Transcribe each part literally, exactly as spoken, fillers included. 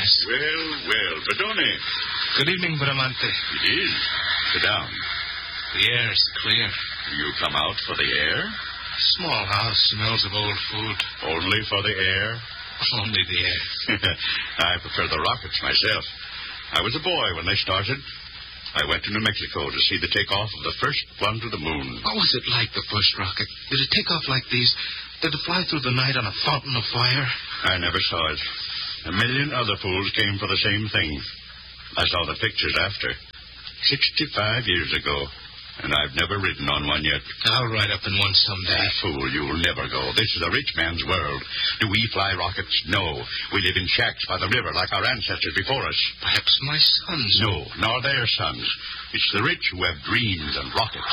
nest. Well, well, Bedoni. Good evening, Bramante. It is. Sit down. The air is clear. You come out for the air? Small house smells of old food. Only for the air? Only the air. I prefer the rockets myself. I was a boy when they started. I went to New Mexico to see the takeoff of the first one to the moon. What was it like, the first rocket? Did it take off like these? Did it fly through the night on a fountain of fire? I never saw it. A million other fools came for the same thing. I saw the pictures after. Sixty-five years ago. And I've never ridden on one yet. I'll ride up in one someday. Fool, you'll never go. This is a rich man's world. Do we fly rockets? No. We live in shacks by the river like our ancestors before us. Perhaps my sons. No, nor their sons. It's the rich who have dreams and rockets.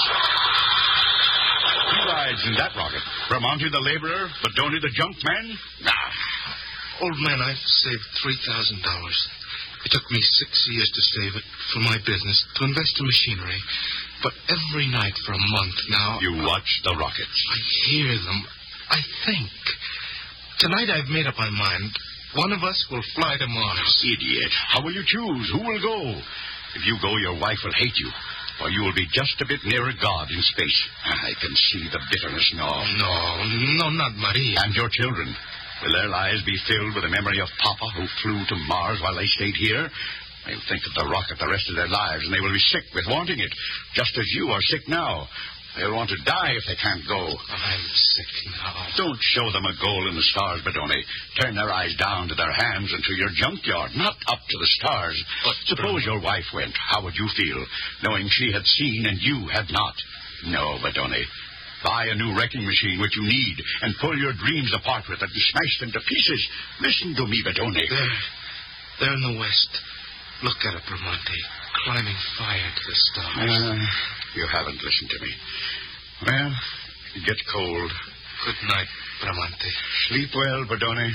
Who rides in that rocket? Bramante the laborer? Bedoni the junk man? Nah. Old man, I've saved three thousand dollars. It took me six years to save it for my business, to invest in machinery. But every night for a month now... You watch the rockets. I hear them. I think. Tonight I've made up my mind. One of us will fly to Mars. Idiot. How will you choose? Who will go? If you go, your wife will hate you. Or you will be just a bit nearer God in space. I can see the bitterness now. No, no, not Maria. And your children. Will their lives be filled with the memory of Papa who flew to Mars while they stayed here? They'll think of the rocket the rest of their lives, and they will be sick with wanting it, just as you are sick now. They'll want to die if they can't go. I'm sick now. Don't show them a goal in the stars, Bedoni. Turn their eyes down to their hands and to your junkyard, not up to the stars. But suppose your wife went. How would you feel, knowing she had seen and you had not? No, Bedoni. Buy a new wrecking machine, which you need, and pull your dreams apart with it and smash them to pieces. Listen to me, Bedoni. There. There in the west. Look at it, Bramante. Climbing fire to the stars. Uh, you haven't listened to me. Well, it gets cold. Good night, Bramante. Sleep well, Bedoni.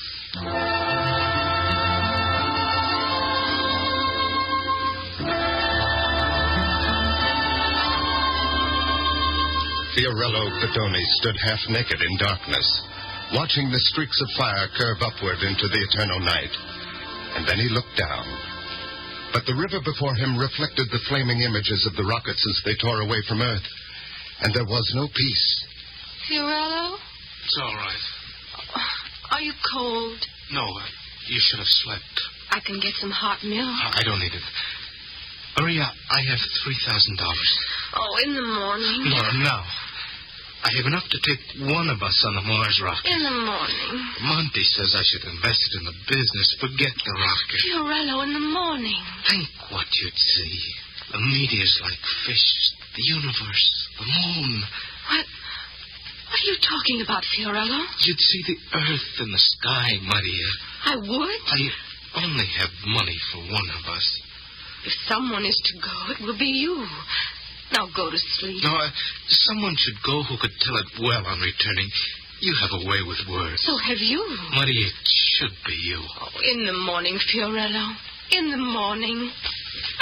Fiorello Bedoni stood half naked in darkness, watching the streaks of fire curve upward into the eternal night. And then he looked down. But the river before him reflected the flaming images of the rockets as they tore away from Earth. And there was no peace. Fiorello? It's all right. Are you cold? No, uh, you should have slept. I can get some hot milk. I don't need it. Maria, I have three thousand dollars. Oh, in the morning. No, now. I have enough to take one of us on the Mars rocket. In the morning. Monty says I should invest it in the business. Forget the rocket. Fiorello, in the morning. Think what you'd see. The meteors like fish, the universe, the moon. What? What are you talking about, Fiorello? You'd see the earth and the sky, Maria. I would? I only have money for one of us. If someone is to go, it will be you. Now go to sleep. No, uh, someone should go who could tell it well on returning. You have a way with words. So have you. Maria, it should be you. Oh, in the morning, Fiorello. In the morning.